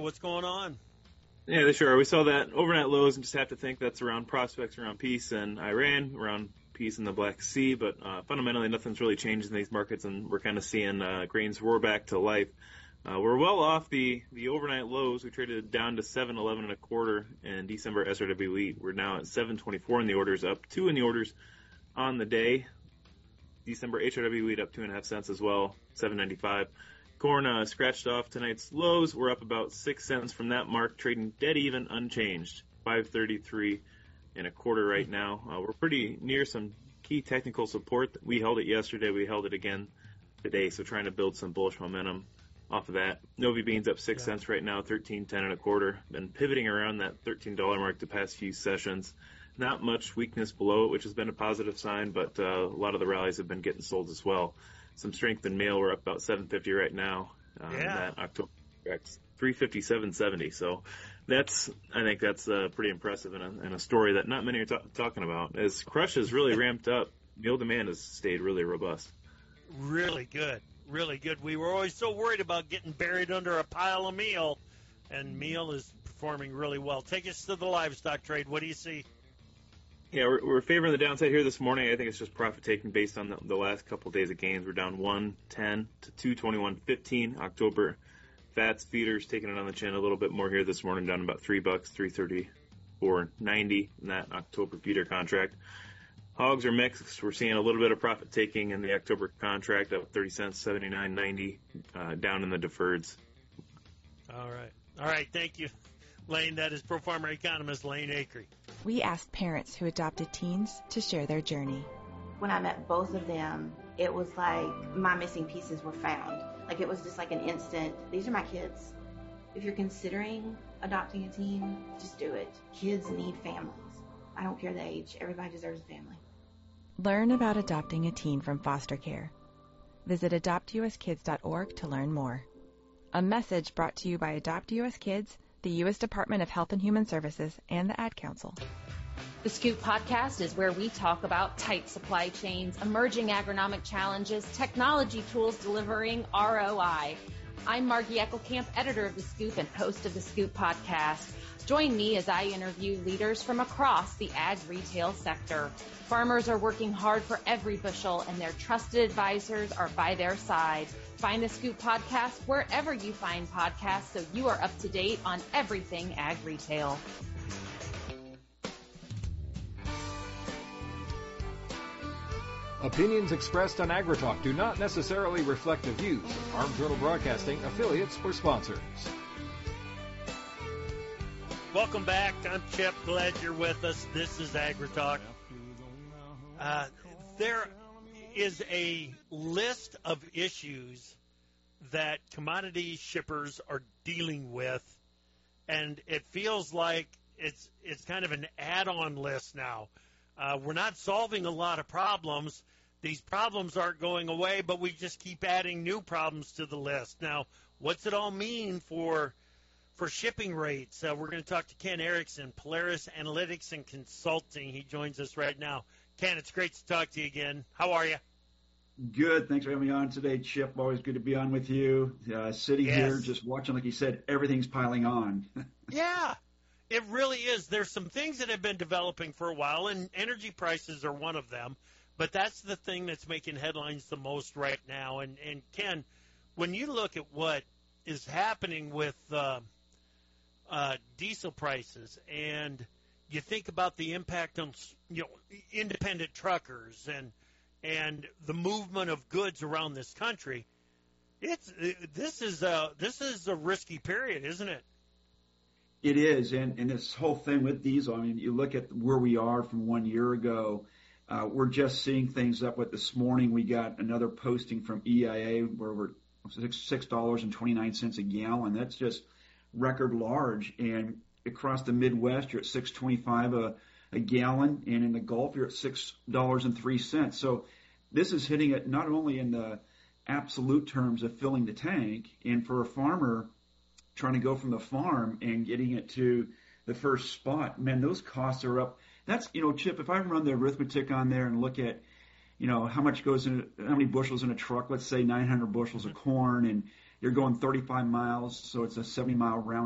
what's going on? Yeah, they sure are. We saw that overnight lows and just have to think that's around prospects around peace in Iran, around peace in the Black Sea, but fundamentally nothing's really changed in these markets, and we're kind of seeing grains roar back to life. We're well off the overnight lows. We traded down to 7.11 and a quarter in December SRW wheat. We're now at 7.24 in the orders, up 2 in the orders on the day. December HRW wheat up 2.5 cents as well, 7.95. Corn scratched off tonight's lows. We're up about 6 cents from that mark, trading dead even, unchanged, 5.33 and a quarter right now. We're pretty near some key technical support. We held it yesterday. We held it again today, so trying to build some bullish momentum off of that. Novi beans up 6 cents right now, 13.10 and a quarter. Been pivoting around that $13 mark the past few sessions. Not much weakness below it, which has been a positive sign, but a lot of the rallies have been getting sold as well. Some strength in mail. We're up about 750 right now. That October 357.70. So I think that's pretty impressive and a story that not many are talking about. As crush has really ramped up, meal demand has stayed really robust. Really good. Really good. We were always so worried about getting buried under a pile of meal, and meal is performing really well. Take us to the livestock trade. What do you see? Yeah, we're favoring the downside here this morning. I think it's just profit taking based on the last couple of days of gains. We're down 110 to 221.15. October fats feeders taking it on the chin a little bit more here this morning, down about $3, 334.90 in that October feeder contract. Hogs are mixed. We're seeing a little bit of profit taking in the October contract, up 30 cents, 79.90, down in the deferreds. All right. Thank you, Lane. That is Pro Farmer economist Lane Acree. We asked parents who adopted teens to share their journey. When I met both of them, it was like my missing pieces were found. Like it was just like an instant, these are my kids. If you're considering adopting a teen, just do it. Kids need families. I don't care the age. Everybody deserves a family. Learn about adopting a teen from foster care. Visit adoptuskids.org to learn more. A message brought to you by Adopt US Kids, the U.S. Department of Health and Human Services, and the Ad Council. The Scoop Podcast is where we talk about tight supply chains, emerging agronomic challenges, technology tools delivering ROI. I'm Margie Eckelkamp, editor of The Scoop and host of The Scoop Podcast. Join me as I interview leaders from across the ag retail sector. Farmers are working hard for every bushel, and their trusted advisors are by their side. Find the Scoop Podcast wherever you find podcasts so you are up to date on everything ag retail. Opinions expressed on AgriTalk do not necessarily reflect the views of Farm Journal Broadcasting, affiliates, or sponsors. Welcome back. I'm Chip. Glad you're with us. This is AgriTalk. There is a list of issues that commodity shippers are dealing with, and it feels like it's kind of an add-on list now. We're not solving a lot of problems. These problems aren't going away, but we just keep adding new problems to the list. Now, what's it all mean for shipping rates? We're going to talk to Ken Erickson, Polaris Analytics and Consulting. He joins us right now. Ken, it's great to talk to you again. How are you? Good. Thanks for having me on today, Chip. Always good to be on with you. Sitting here just watching, like you said, everything's piling on. Yeah, it really is. There's some things that have been developing for a while, and energy prices are one of them. But that's the thing that's making headlines the most right now. And Ken, when you look at what is happening with diesel prices, and you think about the impact on independent truckers and the movement of goods around this country, this is a risky period, isn't it? It is, and this whole thing with diesel. I mean, you look at where we are from 1 year ago. We're just seeing things up. With this morning, we got another posting from EIA where we're $6.29 a gallon. That's just record large. And across the Midwest, you're at $6.25 a gallon, and in the Gulf, you're at $6.03. So this is hitting it not only in the absolute terms of filling the tank, and for a farmer trying to go from the farm and getting it to the first spot, man, those costs are up. That's, Chip, if I run the arithmetic on there and look at, how much goes in, how many bushels in a truck, let's say 900 bushels of corn, and you're going 35 miles, so it's a 70-mile round